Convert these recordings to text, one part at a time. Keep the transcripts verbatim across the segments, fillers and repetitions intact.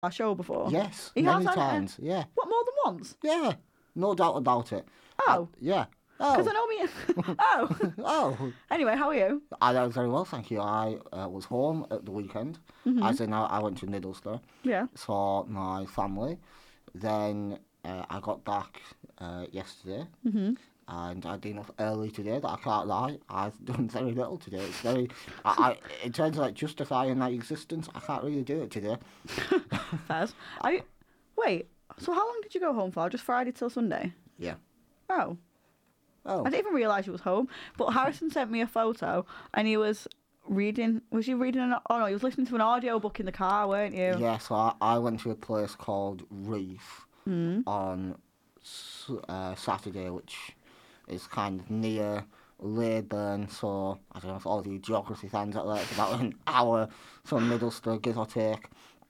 our show before? Yes, He many has, hasn't he? times. Yeah, What, more than once? yeah, no doubt about it. Oh. I- yeah. Because I Oh, know me. Oh. oh. Anyway, how are you? I was very well, thank you. I uh, was home at the weekend, Mm-hmm. as in I, I went to Middlesbrough, Yeah. saw my family. Then uh, I got back uh, yesterday, Mm-hmm. and I'd been up early today. That I can't lie. I've done very little today. It's very, I, I in terms of like justifying my existence, I can't really do it today. Fairs. I wait. So how long did you go home for? Just Friday till Sunday? Yeah. Oh. Oh. I didn't even realise you was home. But Harrison sent me a photo, and he was reading. Was you reading an? Oh no, he was listening to an audio book in the car, weren't you? Yeah. So I, I went to a place called Reef Mm. on s- uh, Saturday, which is kind of near Leyburn. So I don't know if all the geography fans out there. It's about an hour from Middlesbrough, give or take.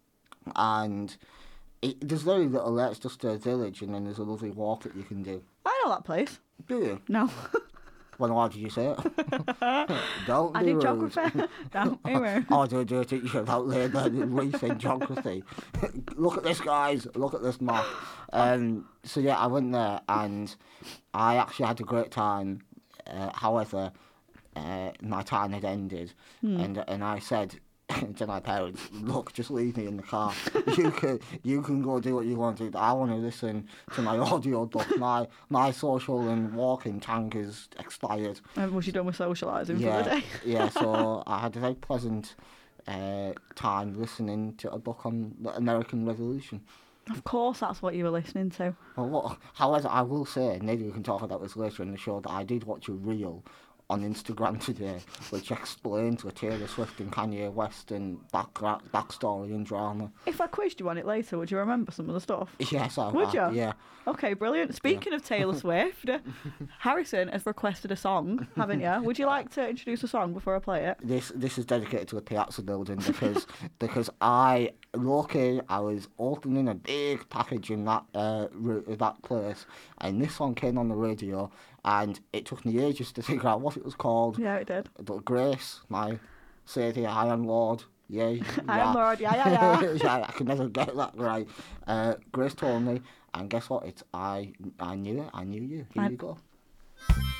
And it, there's very little there. It's just a village, and then there's a lovely walk that you can do. I know that place. Do you? No. Well, why did you say it? Don't I be did rude. geography. No, anyway. Oh, do do teach you about Leyburn Reef in geography. Look at this, guys. Look at this map. Um, so yeah, I went there and I actually had a great time. Uh, however, uh, my time had ended, Hmm. and and I said to my parents, "Look, just leave me in the car. You can you can go do what you want to do. I want to listen to my audio book. My my social and walking tank is expired." Um, was you done with socialising for the Yeah, day? yeah. So I had a very pleasant uh, time listening to a book on the American Revolution. Of course, that's what you were listening to. Well, what, however, I will say, and maybe we can talk about this later in the show, that I did watch a reel on Instagram today, which explains the Taylor Swift and Kanye West and back backstory and drama. If I quizzed you on it later, would you remember some of the stuff? Yes, I Would I- you? Yeah. Okay, brilliant. Speaking of Taylor Swift, Harrison has requested a song, haven't you? Would you like to introduce a song before I play it? This this is dedicated to the Piazza building because because I lucky I was opening a big package in that uh ru- that place, and this song came on the radio, and it took me ages to figure out what it was called. Yeah, it did. But Grace, my Sadie, I am Lord. Yay. I am Lord, yeah, yeah, yeah. yeah, I could never get that right. Uh, Grace told me, and guess what? It's I I knew it. I knew you. Here I- you go.